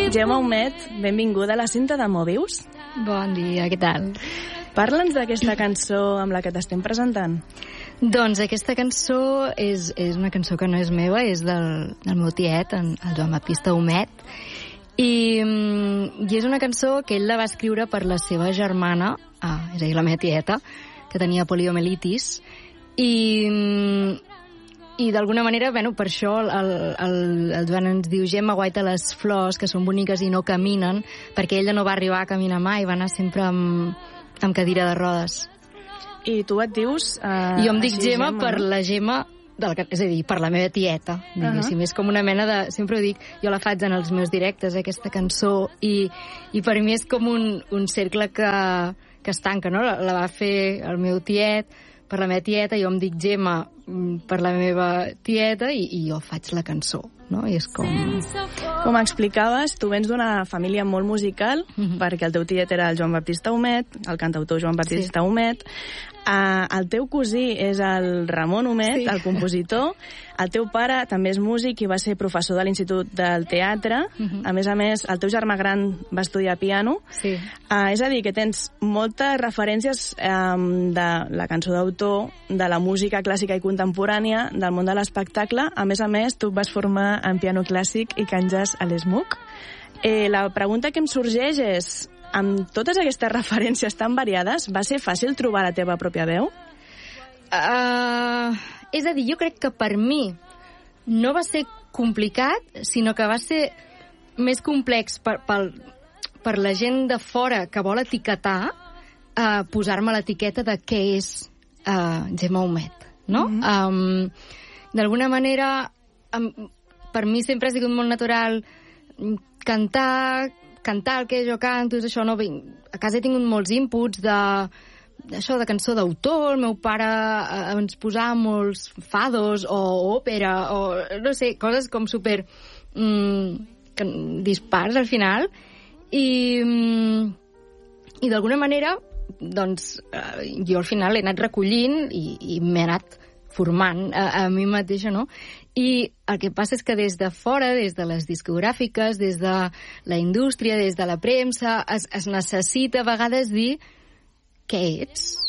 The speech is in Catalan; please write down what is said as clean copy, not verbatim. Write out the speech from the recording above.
Gemma Humet, benvinguda a la cinta de Mobius. Bon dia, què tal? Parla'ns d'aquesta cançó amb la que t'estem presentant. Doncs aquesta cançó és una cançó que no és meva, és del meu tiet, el Joan Baptista Humet, i és una cançó que ell la va escriure per la seva germana, és a dir, la meva tieta, que tenia poliomielitis, i d'alguna manera, bueno, per això el Joan ens diu Gemma, guaita les flors, que són boniques i no caminen, perquè ella no va arribar a caminar mai, va anar sempre amb cadira de rodes. I tu et dius... Jo em dic Gemma per la Gemma, és a dir, per la meva tieta, diguéssim. És com una mena de... Sempre ho dic, jo la faig en els meus directes, aquesta cançó, i per mi és com un cercle que es tanca, no? La va fer el meu tiet, per la meva tieta, jo em dic Gemma per la meva tieta i jo faig la cançó, no? I és com... Com explicaves, tu vens d'una família molt musical, perquè el teu tiet era el Joan Baptista Humet, el cantautor Joan Baptista Humet. El teu cosí és el Ramon Humet, el compositor. El teu pare també és músic i va ser professor de l'Institut del Teatre. A més, el teu germà gran va estudiar piano. És a dir, que tens moltes referències de la cançó d'autor, de la música clàssica i contemporània, del món de l'espectacle. A més, tu et vas formar en piano clàssic i cant jazz a l'ESMUC. La pregunta que em sorgeix és, amb totes aquestes referències tan variades, va ser fàcil trobar la teva pròpia veu? És a dir, jo crec que per mi no va ser complicat, sinó que va ser més complex per la gent de fora que vol etiquetar, posar-me l'etiqueta de què és Gemma Humet, no? D'alguna manera, per mi sempre ha sigut molt natural cantar el que jo canto, això no... A casa he tingut molts inputs d'això, de cançó d'autor, el meu pare ens posava molts fados o òpera, o no sé, coses com super dispars al final, i d'alguna manera, doncs, jo al final he anat recollint i m'he anat formant a mi mateixa, no? I el que passa és que des de fora, des de les discogràfiques, des de la indústria, des de la premsa, es necessita a vegades dir què ets,